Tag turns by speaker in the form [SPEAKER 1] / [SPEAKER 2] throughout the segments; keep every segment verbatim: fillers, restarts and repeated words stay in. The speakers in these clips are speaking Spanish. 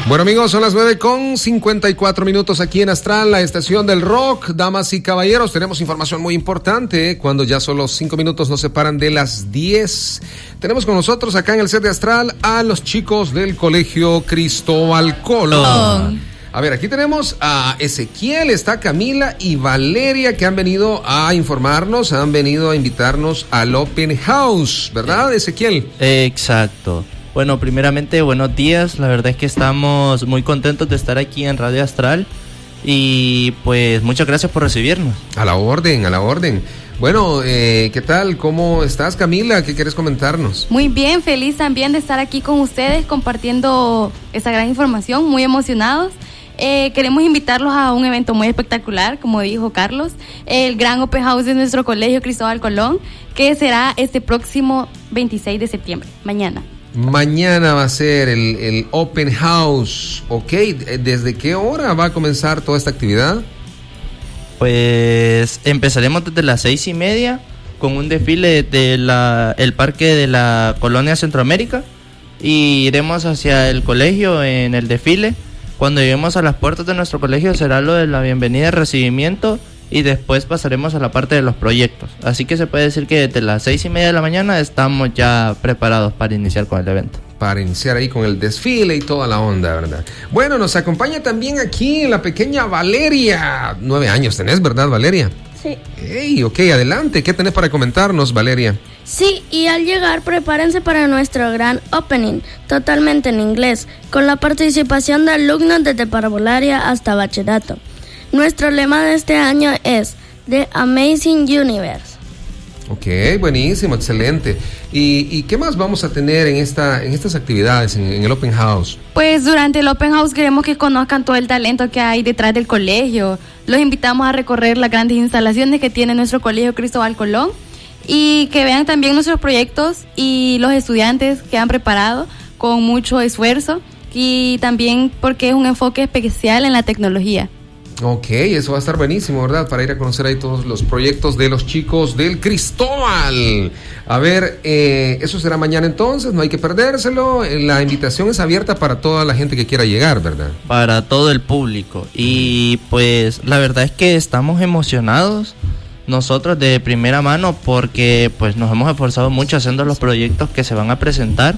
[SPEAKER 1] Bueno, amigos, son las nueve con cincuenta y cuatro minutos aquí en Astral, la estación del rock. Damas y caballeros, tenemos información muy importante cuando ya solo cinco minutos nos separan de las diez. Tenemos con nosotros acá en el set de Astral a los chicos del Colegio Cristóbal Colón. A ver, aquí tenemos a Ezequiel, está Camila y Valeria, que han venido a informarnos, han venido a invitarnos al Open House, ¿verdad, Ezequiel?
[SPEAKER 2] Exacto. Bueno, primeramente, buenos días. La verdad es que estamos muy contentos de estar aquí en Radio Astral y pues muchas gracias por recibirnos.
[SPEAKER 1] A la orden, a la orden. Bueno, eh, ¿qué tal? ¿Cómo estás, Camila? ¿Qué quieres comentarnos?
[SPEAKER 3] Muy bien, feliz también de estar aquí con ustedes compartiendo esa gran información, muy emocionados. Eh, queremos invitarlos a un evento muy espectacular, como dijo Carlos, el gran Open House de nuestro Colegio Cristóbal Colón, que será este próximo veintiséis de septiembre, mañana.
[SPEAKER 1] Mañana va a ser el, el Open House, ¿ok? ¿Desde qué hora va a comenzar toda esta actividad?
[SPEAKER 2] Pues empezaremos desde las seis y media con un desfile de la el parque de la Colonia Centroamérica y iremos hacia el colegio en el desfile. Cuando lleguemos a las puertas de nuestro colegio será lo de la bienvenida y recibimiento y después pasaremos a la parte de los proyectos. Así que se puede decir que desde las seis y media de la mañana estamos ya preparados para iniciar con el evento.
[SPEAKER 1] Para iniciar ahí con el desfile y toda la onda, ¿verdad? Bueno, nos acompaña también aquí la pequeña Valeria. Nueve años tenés, ¿verdad, Valeria?
[SPEAKER 4] Sí.
[SPEAKER 1] Hey, ok, adelante. ¿Qué tenés para comentarnos, Valeria?
[SPEAKER 4] Sí, y al llegar prepárense para nuestro gran opening, totalmente en inglés, con la participación de alumnos desde parvularia hasta bachillerato. Nuestro lema de este año es The Amazing Universe.
[SPEAKER 1] Ok, buenísimo, excelente. ¿Y, y qué más vamos a tener en esta en estas actividades, en, en el Open House?
[SPEAKER 3] Pues durante el Open House queremos que conozcan todo el talento que hay detrás del colegio. Los invitamos a recorrer las grandes instalaciones que tiene nuestro Colegio Cristóbal Colón y que vean también nuestros proyectos y los estudiantes que han preparado con mucho esfuerzo y también porque es un enfoque especial en la tecnología.
[SPEAKER 1] Ok, eso va a estar buenísimo, ¿verdad? Para ir a conocer ahí todos los proyectos de los chicos del Cristóbal. A ver, eh, eso será mañana entonces, no hay que perdérselo. La invitación es abierta para toda la gente que quiera llegar, ¿verdad?
[SPEAKER 2] Para todo el público. Y pues la verdad es que estamos emocionados nosotros de primera mano porque pues nos hemos esforzado mucho haciendo los proyectos que se van a presentar.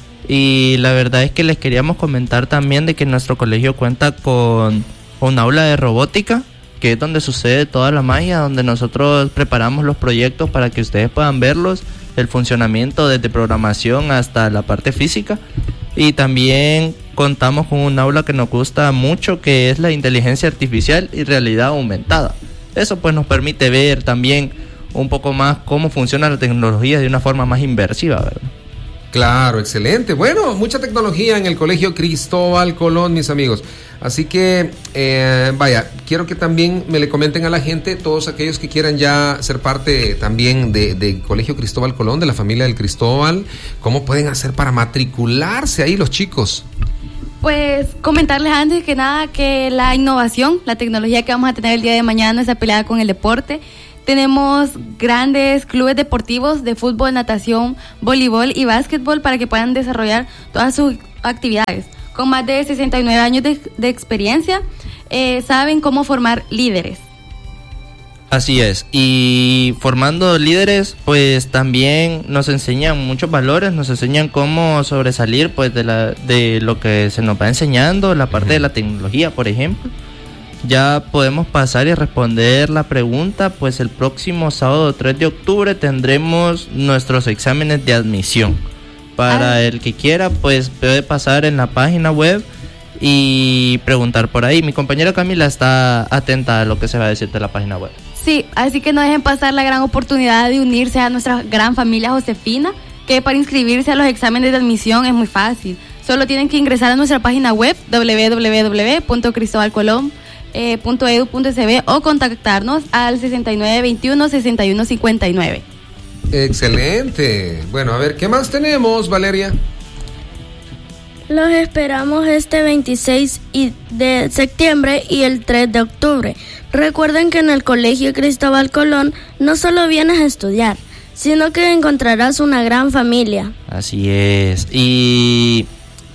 [SPEAKER 2] Y la verdad es que les queríamos comentar también de que nuestro colegio cuenta con un aula de robótica, que es donde sucede toda la magia, donde nosotros preparamos los proyectos para que ustedes puedan verlos, el funcionamiento desde programación hasta la parte física. Y también contamos con un aula que nos gusta mucho, que es la inteligencia artificial y realidad aumentada. Eso pues nos permite ver también un poco más cómo funciona la tecnología de una forma más inmersiva, ¿verdad?
[SPEAKER 1] Claro, excelente. Bueno, mucha tecnología en el Colegio Cristóbal Colón, mis amigos. Así que, eh, vaya, quiero que también me le comenten a la gente, todos aquellos que quieran ya ser parte también de, de Colegio Cristóbal Colón, de la familia del Cristóbal, ¿cómo pueden hacer para matricularse ahí los chicos?
[SPEAKER 3] Pues comentarles antes que nada que la innovación, la tecnología que vamos a tener el día de mañana está peleada con el deporte. Tenemos grandes clubes deportivos de fútbol, natación, voleibol y básquetbol para que puedan desarrollar todas sus actividades. Con más de sesenta y nueve años de, de experiencia, eh, saben cómo formar líderes.
[SPEAKER 2] Así es, y formando líderes, pues también nos enseñan muchos valores, nos enseñan cómo sobresalir pues de, la, de lo que se nos va enseñando, la parte de la tecnología, por ejemplo. Ya podemos pasar y responder la pregunta, pues el próximo sábado tres de octubre tendremos nuestros exámenes de admisión. Para Ay. el que quiera, pues puede pasar en la página web y preguntar por ahí. Mi compañera Camila está atenta a lo que se va a decir de la página web.
[SPEAKER 3] Sí, así que no dejen pasar la gran oportunidad de unirse a nuestra gran familia Josefina, que para inscribirse a los exámenes de admisión es muy fácil. Solo tienen que ingresar a nuestra página web doble u doble u doble u punto cristobal colón punto edu punto ese be o contactarnos al sesenta y nueve veintiuno sesenta y uno cincuenta y nueve.
[SPEAKER 1] Excelente. Bueno, a ver, ¿qué más tenemos, Valeria?
[SPEAKER 4] Los esperamos este veintiséis de septiembre y el tres de octubre. Recuerden que en el Colegio Cristóbal Colón no solo vienes a estudiar, sino que encontrarás una gran familia.
[SPEAKER 2] Así es. Y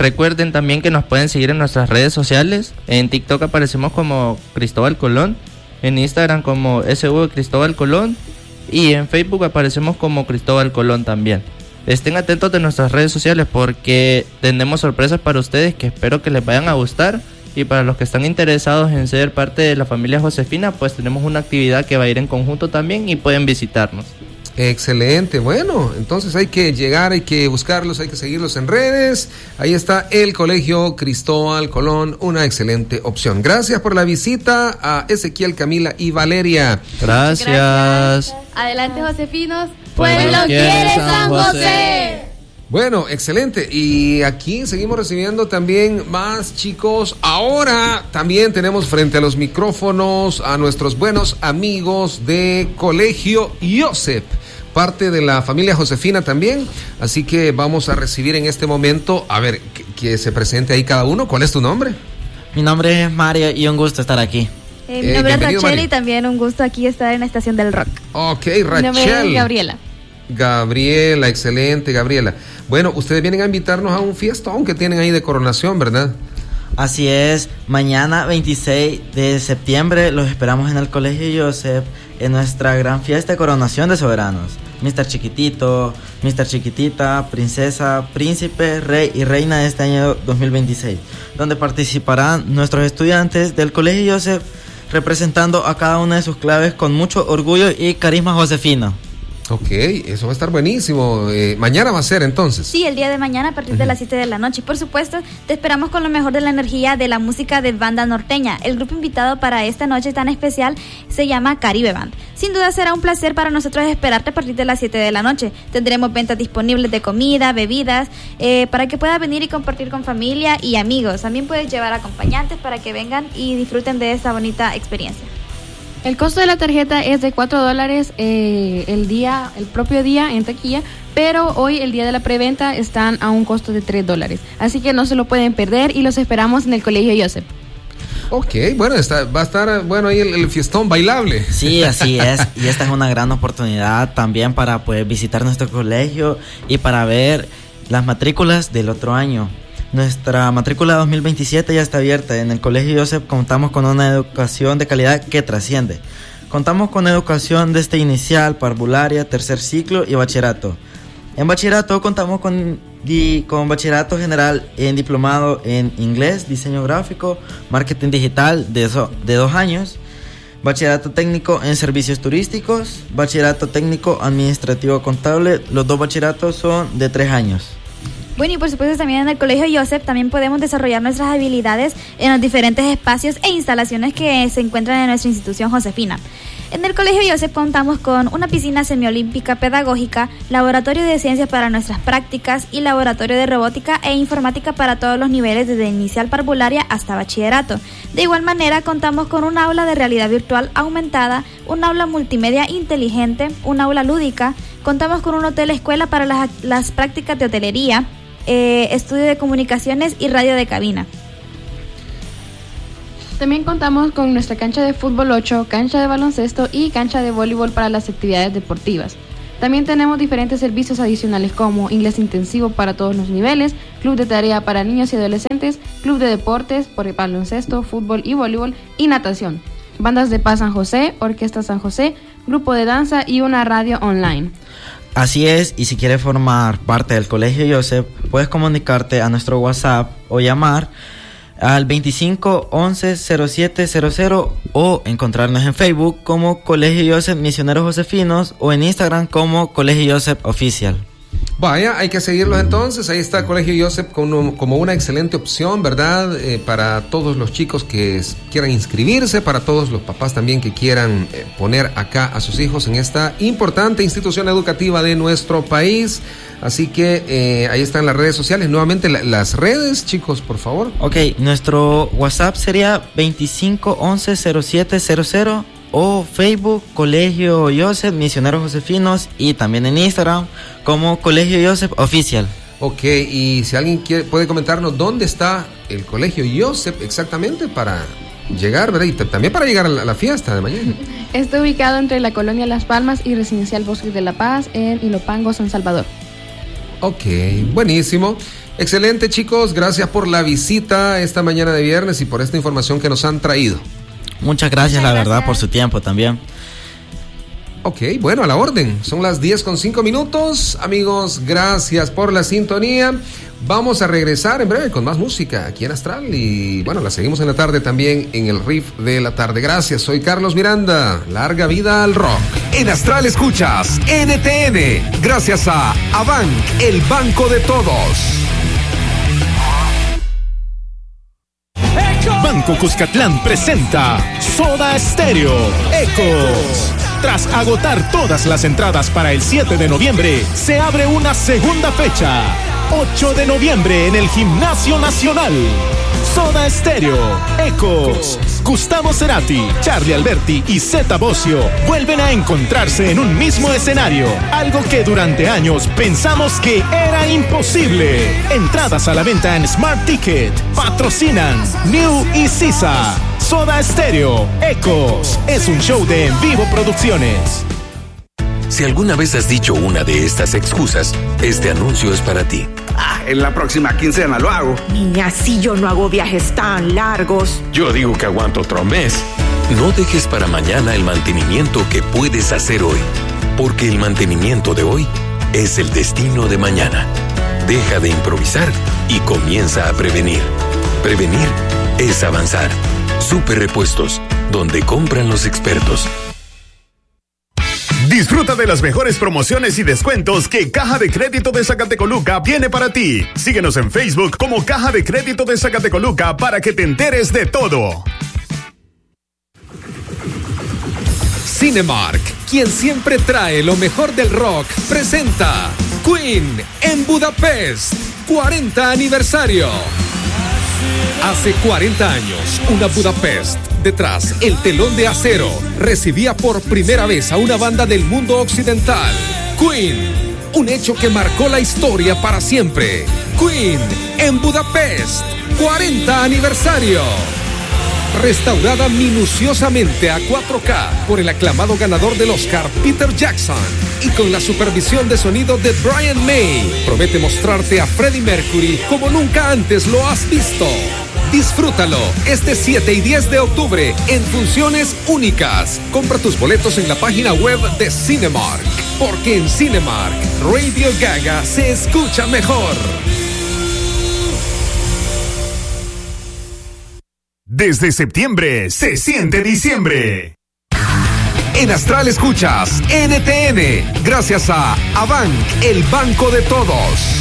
[SPEAKER 2] recuerden también que nos pueden seguir en nuestras redes sociales. En TikTok aparecemos como Cristóbal Colón, en Instagram como S V Cristóbal Colón y en Facebook aparecemos como Cristóbal Colón también. Estén atentos de nuestras redes sociales porque tenemos sorpresas para ustedes que espero que les vayan a gustar. Y para los que están interesados en ser parte de la familia Josefina, pues tenemos una actividad que va a ir en conjunto también y pueden visitarnos.
[SPEAKER 1] Excelente, bueno, entonces hay que llegar, hay que buscarlos, hay que seguirlos en redes. Ahí está el Colegio Cristóbal Colón, una excelente opción. Gracias por la visita a Ezequiel, Camila y Valeria.
[SPEAKER 2] Gracias. Gracias.
[SPEAKER 3] Adelante, Josefinos.
[SPEAKER 4] Pueblo quiere San José.
[SPEAKER 1] Bueno, excelente. Y aquí seguimos recibiendo también más chicos. Ahora también tenemos frente a los micrófonos a nuestros buenos amigos de Colegio Joseph, parte de la familia Josefina también. Así que vamos a recibir en este momento, a ver, que, que se presente ahí cada uno. ¿Cuál es tu nombre?
[SPEAKER 5] Mi nombre es Mario y un gusto estar aquí.
[SPEAKER 3] Eh, mi eh, nombre es Rachel, Mario. Y también un gusto aquí estar en la Estación del Rock.
[SPEAKER 1] Ok, Rachel.
[SPEAKER 3] Mi nombre es Gabriela.
[SPEAKER 1] Gabriela, excelente, Gabriela. Bueno, ustedes vienen a invitarnos a un fiestón que tienen ahí de coronación, ¿verdad?
[SPEAKER 5] Así es, mañana veintiséis de septiembre los esperamos en el Colegio Joseph en nuestra gran fiesta de coronación de soberanos. mister Chiquitito, mister Chiquitita, princesa, príncipe, rey y reina de este año dos mil veintiséis, donde participarán nuestros estudiantes del Colegio Joseph representando a cada una de sus claves con mucho orgullo y carisma josefino.
[SPEAKER 1] Ok, eso va a estar buenísimo. Eh, mañana va a ser entonces.
[SPEAKER 6] Sí, el día de mañana a partir de las siete de la noche. Y por supuesto, te esperamos con lo mejor de la energía de la música de Banda Norteña. El grupo invitado para esta noche tan especial se llama Caribe Band. Sin duda será un placer para nosotros esperarte a partir de las siete de la noche. Tendremos ventas disponibles de comida, bebidas, eh, para que puedas venir y compartir con familia y amigos. También puedes llevar acompañantes para que vengan y disfruten de esta bonita experiencia.
[SPEAKER 3] El costo de la tarjeta es de cuatro dólares eh, el día, el propio día en taquilla, pero hoy, el día de la preventa, están a un costo de tres dólares. Así que no se lo pueden perder y los esperamos en el Colegio Joseph.
[SPEAKER 1] Ok, bueno, está, va a estar bueno ahí el, el fiestón bailable.
[SPEAKER 5] Sí, así es, y esta es una gran oportunidad también para pues, visitar nuestro colegio y para ver las matrículas del otro año. Nuestra matrícula dos mil veintisiete ya está abierta. En el Colegio Joseph contamos con una educación de calidad que trasciende. Contamos con educación desde inicial, parvularia, tercer ciclo y bachillerato. En bachillerato contamos con, di, con bachillerato general en diplomado en inglés, diseño gráfico, marketing digital de, so, de dos años, bachillerato técnico en servicios turísticos, bachillerato técnico administrativo contable. Los dos bachilleratos son de tres años.
[SPEAKER 6] Bueno, y por supuesto también en el Colegio Joseph también podemos desarrollar nuestras habilidades en los diferentes espacios e instalaciones que se encuentran en nuestra institución josefina. En el Colegio Joseph contamos con una piscina semiolímpica pedagógica, laboratorio de ciencias para nuestras prácticas y laboratorio de robótica e informática para todos los niveles desde inicial parvularia hasta bachillerato. De igual manera contamos con un aula de realidad virtual aumentada, un aula multimedia inteligente, un aula lúdica, contamos con un hotel escuela para las, las prácticas de hotelería, Eh, estudio de comunicaciones y radio de cabina.
[SPEAKER 3] También contamos con nuestra cancha de fútbol ocho, cancha de baloncesto y cancha de voleibol para las actividades deportivas. También tenemos diferentes servicios adicionales como inglés intensivo para todos los niveles, club de tarea para niños y adolescentes, club de deportes por baloncesto, fútbol y voleibol y natación, bandas de paz San José, orquesta San José, grupo de danza y una radio online.
[SPEAKER 5] Así es, y si quieres formar parte del Colegio Joseph, puedes comunicarte a nuestro WhatsApp o llamar al veinticinco once cero siete cero cero o encontrarnos en Facebook como Colegio Joseph Misioneros Josefinos o en Instagram como Colegio Joseph Oficial.
[SPEAKER 1] Vaya, hay que seguirlos entonces. Ahí está Colegio Joseph como, como una excelente opción, ¿verdad? Eh, para todos los chicos que quieran inscribirse, para todos los papás también que quieran eh, poner acá a sus hijos en esta importante institución educativa de nuestro país. Así que eh, ahí están las redes sociales. Nuevamente la, las redes, chicos, por favor.
[SPEAKER 5] Ok, nuestro WhatsApp sería veinticinco once cero siete cero cero o Facebook Colegio Joseph Misioneros Josefinos y también en Instagram como Colegio Joseph Oficial.
[SPEAKER 1] Ok, y si alguien quiere, puede comentarnos dónde está el Colegio Joseph exactamente para llegar, ¿verdad? Y t- también para llegar a la, a la fiesta de mañana.
[SPEAKER 3] Está ubicado entre la colonia Las Palmas y Residencial Bosques de la Paz en Ilopango, San Salvador.
[SPEAKER 1] Ok, buenísimo. Excelente, chicos, gracias por la visita esta mañana de viernes y por esta información que nos han traído.
[SPEAKER 5] Muchas gracias,
[SPEAKER 6] Muchas
[SPEAKER 5] la verdad,
[SPEAKER 6] gracias.
[SPEAKER 5] por su tiempo también.
[SPEAKER 1] Ok, bueno, a la orden. Son las diez con cinco minutos. Amigos, gracias por la sintonía. Vamos a regresar en breve con más música aquí en Astral. Y bueno, la seguimos en la tarde también en el riff de la tarde. Gracias, soy Carlos Miranda. Larga vida al rock.
[SPEAKER 7] En Astral escuchas N T N. Gracias a Abank, el banco de todos.
[SPEAKER 8] Banco Cuscatlán presenta Soda Stereo Ecos. Tras agotar todas las entradas para el siete de noviembre, se abre una segunda fecha. ocho de noviembre en el Gimnasio Nacional. Soda Stereo Ecos. Gustavo Cerati, Charlie Alberti y Zeta Bosio vuelven a encontrarse en un mismo escenario. Algo que durante años pensamos que era imposible. Entradas a la venta en Smart Ticket. Patrocinan New y Sisa. Soda Stereo Ecos es un show de En Vivo Producciones.
[SPEAKER 9] Si alguna vez has dicho una de estas excusas, este anuncio es para ti.
[SPEAKER 10] Ah, en la próxima quincena lo hago.
[SPEAKER 11] Niña, si yo no hago viajes tan largos.
[SPEAKER 9] Yo digo que aguanto otro mes. No dejes para mañana el mantenimiento que puedes hacer hoy, porque el mantenimiento de hoy es el destino de mañana. Deja de improvisar y comienza a prevenir. Prevenir es avanzar. Super Repuestos, donde compran los expertos.
[SPEAKER 8] Disfruta de las mejores promociones y descuentos que Caja de Crédito de Zacatecoluca tiene para ti. Síguenos en Facebook como Caja de Crédito de Zacatecoluca para que te enteres de todo.
[SPEAKER 7] Cinemark, quien siempre trae lo mejor del rock, presenta Queen en Budapest, cuarenta aniversario. Hace cuarenta años, una Budapest, detrás el telón de acero, recibía por primera vez a una banda del mundo occidental, Queen, un hecho que marcó la historia para siempre. Queen en Budapest, cuarenta aniversario. Restaurada minuciosamente a cuatro K por el aclamado ganador del Oscar, Peter Jackson, y con la supervisión de sonido de Brian May, promete mostrarte a Freddie Mercury como nunca antes lo has visto. Disfrútalo este siete y diez de octubre en funciones únicas. Compra tus boletos en la página web de Cinemark, porque en Cinemark, Radio Gaga se escucha mejor.
[SPEAKER 8] Desde septiembre se siente diciembre.
[SPEAKER 7] En Astral escuchas N T N, gracias a Abank, el banco de todos.